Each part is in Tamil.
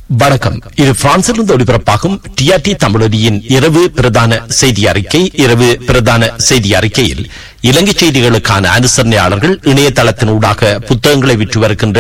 வணக்கம். இது பிரான்சிலிருந்து ஒளிபரப்பாகும் டிஆர்டி தமிழொலியின் இரவு பிரதான செய்தி அறிக்கை. இரவு பிரதான செய்தி அறிக்கையில் இலங்கை செய்திகளுக்கான அனுசரணையாளர்கள் இணையதளத்தினூடாக புத்தகங்களை விற்று வருகின்ற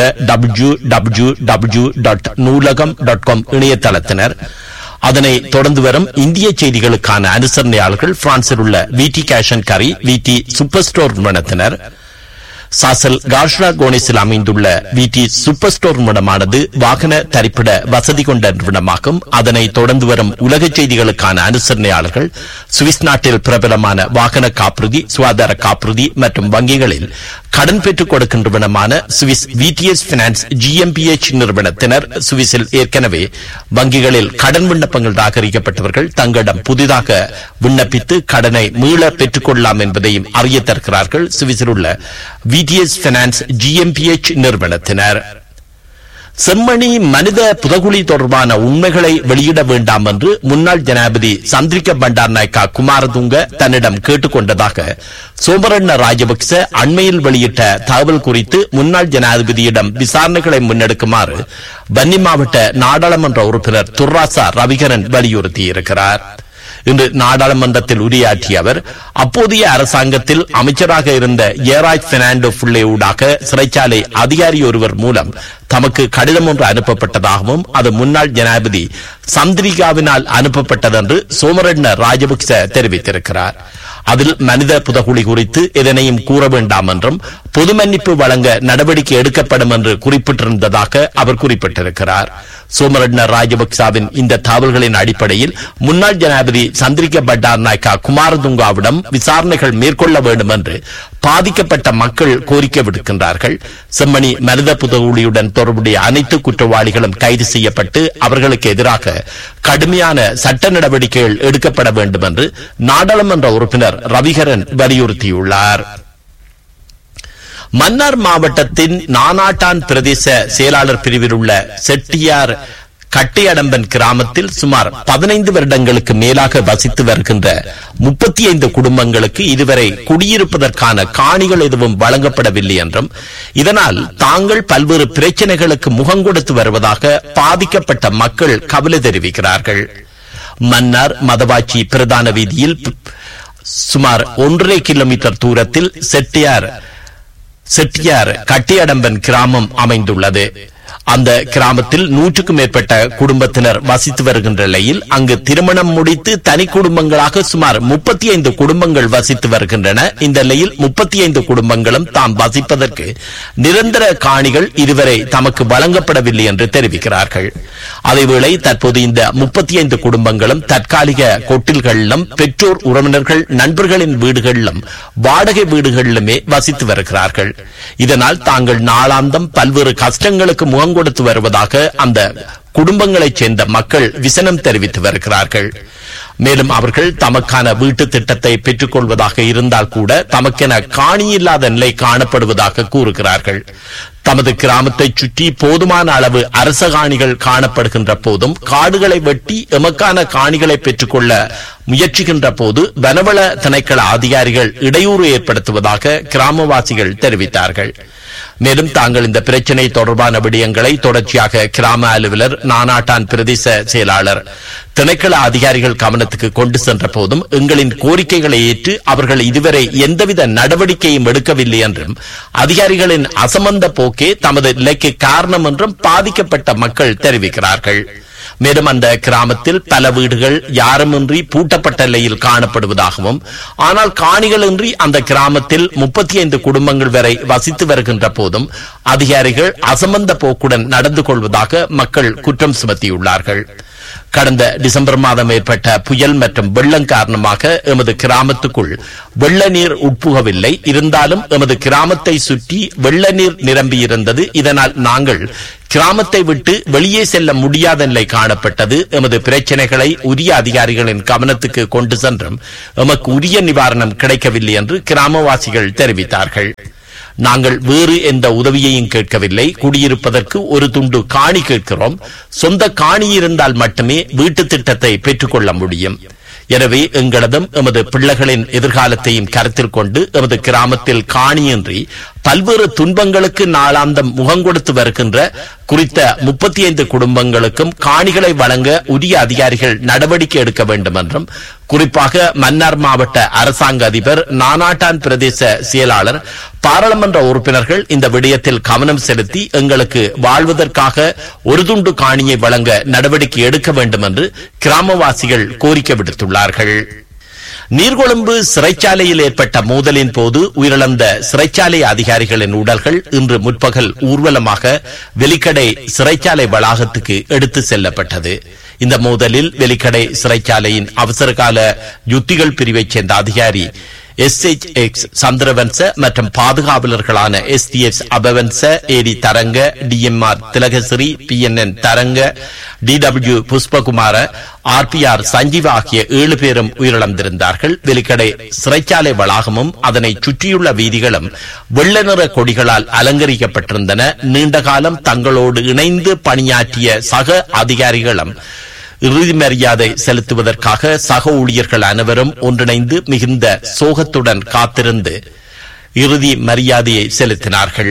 www.நூலகம்.com இணையதளத்தினர். அதனை தொடர்ந்து வரும் இந்திய செய்திகளுக்கான அனுசரணையாளர்கள் பிரான்சில் உள்ள விடி கேஷ் அண்ட் கரி, விடி சூப்பர் ஸ்டோர் நிறுவனத்தினர். சாசல் கார்ஷ்ரா கோனிஸில் அமைந்துள்ள விடி சூப்பர் ஸ்டோர் நிறுவனமானது வாகன தரிப்பிட வசதி கொண்ட நிறுவனமாகும். அதனை தொடர்ந்து வரும் உலக செய்திகளுக்கான அனுசரணையாளர்கள் சுவிஸ் நாட்டில் பிரபலமான வாகன காப்புறுதி, சுகாதார காப்புறுதி மற்றும் வங்கிகளில் கடன் பெற்றுக் கொடுக்கின்ற நிறுவனமான சுவிஸ் விடிஎஸ் பினான்ஸ் ஜிஎம்பிஎச் நிறுவனத்தினர். சுவிஸில் ஏற்கனவே வங்கிகளில் கடன் விண்ணப்பங்கள் நிராகரிக்கப்பட்டவர்கள் தங்களிடம் புதிதாக விண்ணப்பித்து கடனை மீள பெற்றுக் கொள்ளலாம் என்பதையும் அறிய தருகிறார்கள் சுவிஸில் உள்ள விடிஎஸ் பினான்ஸ் ஜிஎம்பிஎச் நிறுவனத்தினர். செம்மணி மனித புதகுழி தொடர்பான உண்மைகளை வெளியிட வேண்டாம் என்று முன்னாள் ஜனாதிபதி சந்திரிகா பண்டாரநாயக்கா குமாரதுங்க தன்னிடம் கேட்டுக் கொண்டதாக சோமரண்ண ராஜபக்ச அண்மையில் வெளியிட்ட தகவல் குறித்து முன்னாள் ஜனாதிபதியிடம் விசாரணைகளை முன்னெடுக்குமாறு வன்னி மாவட்ட நாடாளுமன்ற உறுப்பினர் துர்ராசா ரவிகரன் வலியுறுத்தியிருக்கிறார். இன்று நாடாளுமன்றத்தில் உரையாற்றிய அவர், அப்போதைய அரசாங்கத்தில் அமைச்சராக இருந்த ஏராஜ் பெர்னாண்டோ புள்ளே ஊடாக சிறைச்சாலை அதிகாரி ஒருவர் மூலம் தமக்கு கடிதம் ஒன்று அனுப்பப்பட்டதாகவும் அது முன்னாள் ஜனாதிபதி சந்திரிகாவினால் அனுப்பப்பட்டதென்று சோமரண்ண ராஜபக்ச தெரிவித்திருக்கிறார். அதில் மனித புதகுழி குறித்து எதனையும் கூற வேண்டாம் என்றும் பொது மன்னிப்பு வழங்க நடவடிக்கை எடுக்கப்படும் என்று குறிப்பிட்டிருந்ததாக அவர் குறிப்பிட்டிருக்கிறார். சோமரண்ண ராஜபக்சவின் இந்த தகவல்களின் அடிப்படையில் முன்னாள் ஜனாதிபதி சந்திரிகா பண்டாரநாயக்கா குமாரதுங்காவிடம் விசாரணைகள் மேற்கொள்ள வேண்டும் என்று பாதிக்கப்பட்ட மக்கள் கோரிக்கை விடுக்கின்றார்கள். செம்மணி மனித புதகுழியுடன் தொடர்புடைய அனைத்து குற்றவாளிகளும் கைது செய்யப்பட்டு அவர்களுக்கு எதிராக கடுமையான சட்ட நடவடிக்கைகள் எடுக்கப்பட வேண்டும் என்று நாடாளுமன்ற உறுப்பினர் ரவிகரன் வலியுறுத்தியுள்ளார். மன்னார் மாவட்டத்தின் நானாட்டான் பிரதேச செயலாளர் பிரிவில் உள்ள செட்டியார் கட்டையடம்பன் கிராமத்தில் சுமார் 15 வருடங்களுக்கு மேலாக வசித்து வருகின்ற 35 குடும்பங்களுக்கு இதுவரை குடியிருப்பதற்கான காணிகள் எதுவும் வழங்கப்படவில்லை என்றும் இதனால் தாங்கள் பல்வேறு பிரச்சனைகளுக்கு முகம் கொடுத்து வருவதாக பாதிக்கப்பட்ட மக்கள் கவலை தெரிவிக்கிறார்கள். மன்னார் மதவாச்சி பிரதான வீதியில் சுமார் 1.5 கிலோமீட்டர் தூரத்தில் செட்டியார் கட்டையடம்பன் கிராமம் அமைந்துள்ளது. அந்த கிராமத்தில் 100க்கும் மேற்பட்ட குடும்பத்தினர் வசித்து வருகின்ற நிலையில் அங்கு திருமணம் முடித்து தனி குடும்பங்களாக சுமார் 35 குடும்பங்கள் வசித்து வருகின்றன. இந்த நிலையில் 35 குடும்பங்களும் தாம் வசிப்பதற்கு நிரந்தர காணிகள் இதுவரை தமக்கு வழங்கப்படவில்லை என்று தெரிவிக்கிறார்கள். அதேவேளை தற்போது இந்த 35 குடும்பங்களும் தற்காலிக கொட்டில்களிலும் பெற்றோர் உறவினர்கள் நண்பர்களின் வீடுகளிலும் வாடகை வீடுகளிலுமே வசித்து வருகிறார்கள். இதனால் தாங்கள் நாளாந்தம் பல்வேறு கஷ்டங்களுக்கு முகம் கொடுத்து வருவதாக அந்த குடும்பங்களைச் சேர்ந்த மக்கள் விசனம் தெரிவித்து வருகிறார்கள். மேலும் அவர்கள் தமக்கான வீட்டு திட்டத்தை பெற்றுக் கொள்வதாக இருந்தால் கூட தமக்கென காணி இல்லாத நிலை காணப்படுவதாக கூறுகிறார்கள். தமது கிராமத்தை சுற்றி போதுமான அளவு அரச காணிகள் காணப்படுகின்ற போதும் காடுகளை வெட்டி எமக்கான காணிகளை பெற்றுக்கொள்ள முயற்சிக்கின்ற போது வனவள திணைக்கள அதிகாரிகள் இடையூறு ஏற்படுத்துவதாக கிராமவாசிகள் தெரிவித்தார்கள். மேலும் தாங்கள் இந்த பிரச்சினை தொடர்பான விடயங்களை தொடர்ச்சியாக கிராம அலுவலர், நானாட்டான் பிரதேச செயலாளர், திணைக்கள அதிகாரிகள் கவனத்துக்கு கொண்டு சென்ற போதும் எங்களின் கோரிக்கைகளை ஏற்று அவர்கள் இதுவரை எந்தவித நடவடிக்கையும் எடுக்கவில்லை என்றும் அதிகாரிகளின் அசமந்த போக்கே தமது நிலைக்கு காரணம் என்றும் பாதிக்கப்பட்ட மக்கள் தெரிவிக்கிறார்கள். மேலும் அந்த கிராமத்தில் பல வீடுகள் யாருமின்றி பூட்டப்பட்ட நிலையில் காணப்படுவதாகவும் ஆனால் காணிகளின்றி அந்த கிராமத்தில் 35 குடும்பங்கள் வரை வசித்து வருகின்ற போதும் அதிகாரிகள் அசமந்த போக்குடன் நடந்து கொள்வதாக மக்கள் குற்றம் சுமத்தியுள்ளார்கள். கடந்த டிசம்பர் மாதம் ஏற்பட்ட புயல் மற்றும் வெள்ளம் காரணமாக எமது கிராமத்துக்குள் வெள்ள நீர் உட்புகவில்லை. இருந்தாலும் எமது கிராமத்தை சுற்றி வெள்ள நீர் நிரம்பியிருந்தது. இதனால் நாங்கள் கிராமத்தை விட்டு வெளியே செல்ல முடியாத நிலை காணப்பட்டது. எமது பிரச்சனைகளை உரிய அதிகாரிகளின் கவனத்துக்கு கொண்டு சென்றும் எமக்கு உரிய நிவாரணம் கிடைக்கவில்லை என்று கிராமவாசிகள் தெரிவித்தார்கள். நாங்கள் வேறு எந்த உதவியையும் கேட்கவில்லை. குடியிருப்பதற்கு ஒரு துண்டு காணி கேட்கிறோம். சொந்த காணி இருந்தால் மட்டுமே வீட்டு திட்டத்தை பெற்றுக்கொள்ள முடியும். எனவே எங்களதும் எமது பிள்ளைகளின் எதிர்காலத்தையும் கருத்தில் கொண்டு எமது கிராமத்தில் காணியின்றி பல்வேறு துன்பங்களுக்கு நாளாந்தம் முகம் கொடுத்து வருகின்ற குறித்த 35 குடும்பங்களுக்கும் காணிகளை வழங்க உரிய அதிகாரிகள் நடவடிக்கை எடுக்க வேண்டும் என்றும், குறிப்பாக மன்னார் மாவட்ட அரசாங்க அதிபர், நானாட்டான் பிரதேச செயலாளர், பாராளுமன்ற உறுப்பினர்கள் இந்த விடயத்தில் கவனம் செலுத்தி எங்களுக்கு வாழ்வதற்காக ஒரு துண்டு காணியை வழங்க நடவடிக்கை எடுக்க வேண்டும் என்று கிராமவாசிகள் கோரிக்கை விடுத்துள்ளார்கள். நீர்கொழும்பு சிறைச்சாலையில் ஏற்பட்ட மோதலின் போது உயிரிழந்த சிறைச்சாலை அதிகாரிகளின் உடல்கள் இன்று முற்பகல் ஊர்வலமாக வெலிக்கடை சிறைச்சாலை வளாகத்துக்கு எடுத்து செல்லப்பட்டது. இந்த மோதலில் வெலிக்கடை சிறைச்சாலையின் அவசரகால யுத்திகள் பிரிவைச் சேர்ந்த அதிகாரி SHX சந்திரவன்ச மற்றும் பாதுகாவலர்களான STS அபவன்ச, AD தரங்க, DMR திலகசிறி, PNN தரங்க, DW புஷ்பகுமார, RPR சஞ்சீவ் ஆகிய 7 பேரும் உயிரிழந்திருந்தார்கள். வெலிக்கடை சிறைச்சாலை வளாகமும் அதனை சுற்றியுள்ள வீதிகளும் வெள்ள நிற கொடிகளால் அலங்கரிக்கப்பட்டிருந்தன. நீண்ட காலம் தங்களோடு இணைந்து பணியாற்றிய சக அதிகாரிகளும் இறுதி மரியாதை செலுத்துவதற்காக சக ஊழியர்கள் அனைவரும் ஒன்றிணைந்து மிகுந்த சோகத்துடன் காத்திருந்து இறுதி மரியாதையை செலுத்தினார்கள்.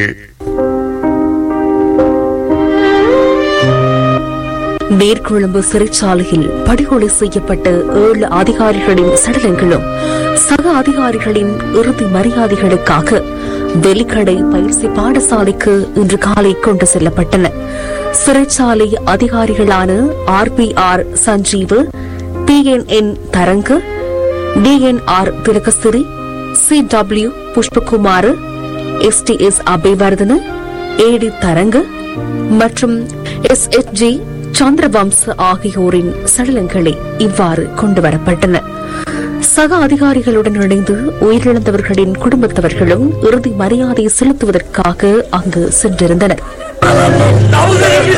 நீர்கொழும்பு சிறைச்சாலையில் படுகொலை செய்யப்பட்ட 7 அதிகாரிகளின் சடலங்களும் சக அதிகாரிகளின் இறுதி மரியாதைகளுக்காக வெலிக்கடை பயிற்சி பாடசாலைக்கு இன்று காலை கொண்டு செல்லப்பட்டன. சிறைச்சாலை அதிகாரிகளான RPR சஞ்சீவு, PNN Tharanga, DNR திலகசிறி, CW Pushpakumar, STS Abeywardena, AD Tharanga மற்றும் SHG சந்திரவம்ச ஆகியோரின் சடலங்களே இவ்வாறு கொண்டுவரப்பட்டன. சக அதிகாரிகளுடன் இணைந்து உயிரிழந்தவர்களின் குடும்பத்தவர்களும் இறுதி மரியாதை செலுத்துவதற்காக அங்கு சென்றிருந்தனர்.